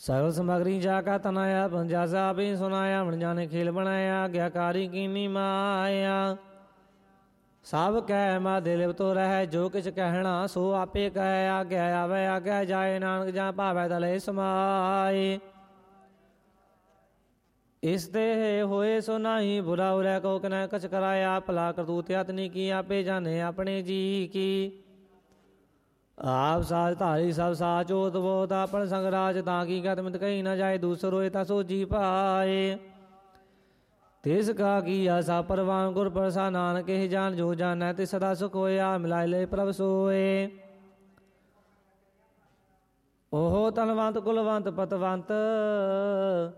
सगल समग्री जाका तनाया पंजासा भी सुनाया मन जाने खेल बनाया आज्ञाकारी कीनी माया सब कह मा दिल तो रह जो किछ कहना सो आपे कह आज्ञा आवे आज्ञा जाए नानक जा भावै तले समाए इस ते होए सो नाही बुरा उरै को कन कछ कराया भला करतूत यतनी की आपे जाने अपने जी की आप साज धारी सब साच ओत बोत अपन संगराज ताकि गतमित कही न जाए दूसरो तसो जी पाए तिसका किया सा परवान गुर प्रसा नानक ही जान जो जान तिस सदा सुख होया मिलाए ले प्रभ सोए ओहो तनवंत कुलवंत पतवंत